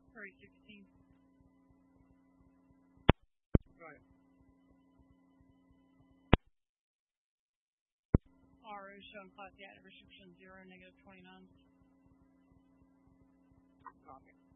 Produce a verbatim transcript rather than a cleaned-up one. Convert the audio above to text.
Sorry, sixteen. Right. R O showing class data restriction zero, negative twenty-nine. Copy.